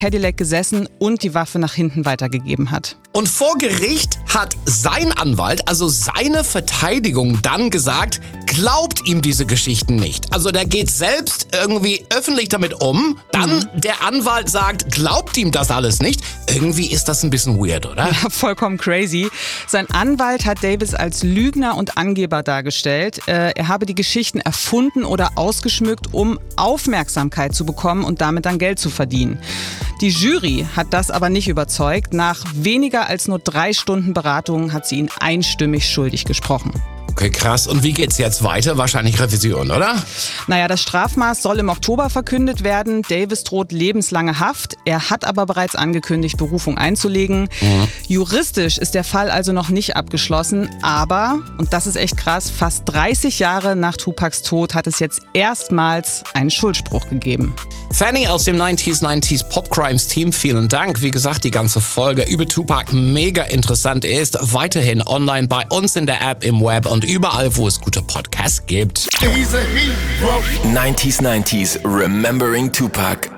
Cadillac gesessen und die Waffe nach hinten weitergegeben hat. Und vor Gericht hat sein Anwalt, also seine Verteidigung, dann gesagt, glaubt ihm diese Geschichten nicht. Also der geht selbst irgendwie öffentlich damit um. Dann der Anwalt sagt, glaubt ihm das alles nicht. Irgendwie ist das ein bisschen weird, oder? Ja, vollkommen crazy. Sein Anwalt hat Davis als Lügner und Angeber dargestellt. Er habe die Geschichten erfunden oder ausgeschmückt, um Aufmerksamkeit zu bekommen und damit dann Geld zu verdienen. Die Jury hat das aber nicht überzeugt. Nach weniger als nur 3 Stunden Beratung hat sie ihn einstimmig schuldig gesprochen. Okay, krass. Und wie geht's jetzt weiter? Wahrscheinlich Revision, oder? Naja, das Strafmaß soll im Oktober verkündet werden. Davis droht lebenslange Haft. Er hat aber bereits angekündigt, Berufung einzulegen. Juristisch ist der Fall also noch nicht abgeschlossen. Aber, und das ist echt krass, fast 30 Jahre nach Tupacs Tod hat es jetzt erstmals einen Schuldspruch gegeben. Fanny aus dem 90s Pop Crimes Team, vielen Dank. Wie gesagt, die ganze Folge über Tupac mega interessant ist. Weiterhin online bei uns in der App, im Web und überall, wo es gute Podcasts gibt. 90s Remembering Tupac.